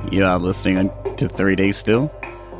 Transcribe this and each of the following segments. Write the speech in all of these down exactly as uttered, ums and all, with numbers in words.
You are listening to three D still.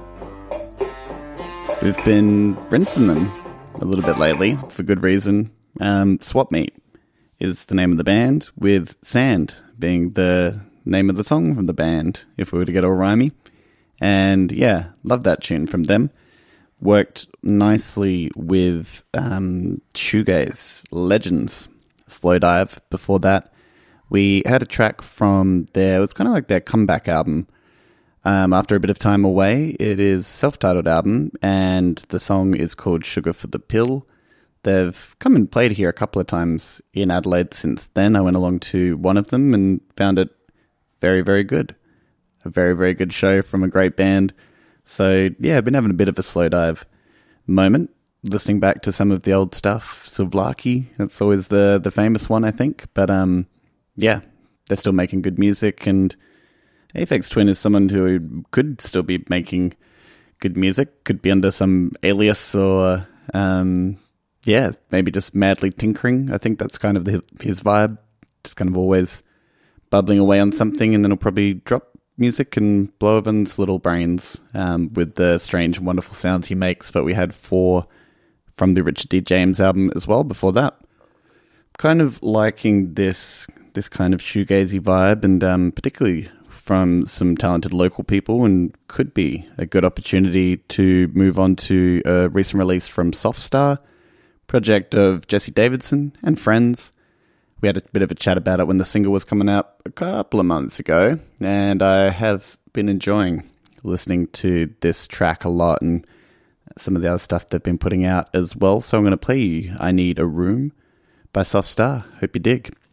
We've been rinsing them a little bit lately, for good reason. Um, Swap Meet is the name of the band, with Sand being the name of the song from the band, if we were to get all rhymey. And yeah, love that tune from them. Worked nicely with um, Shoegaze Legends, Slowdive. Before that, we had a track from their, it was kind of like their comeback album. Um, after a bit of time away, it is a self-titled album, and the song is called Sugar for the Pill. They've come and played here a couple of times in Adelaide since then. I went along to one of them and found it very, very good. A very, very good show from a great band. So, yeah, I've been having a bit of a slow dive moment, listening back to some of the old stuff. Souvlaki, that's always the, the famous one, I think. But, um, yeah, they're still making good music, and Aphex Twin is someone who could still be making good music, could be under some alias or, um, yeah, maybe just madly tinkering. I think that's kind of the, his vibe, just kind of always bubbling away on something, and then he'll probably drop music and blow everyone's little brains um, with the strange and wonderful sounds he makes. But we had four from the Richard D. James album as well before that. Kind of liking this this kind of shoegazy vibe, and um, particularly from some talented local people, and could be a good opportunity to move on to a recent release from Softstar, project of Jesse Davidson and friends. We had a bit of a chat about it when the single was coming out a couple of months ago, and I have been enjoying listening to this track a lot and some of the other stuff they've been putting out as well. So I'm going to play you I Need a Room by Softstar. Hope you dig.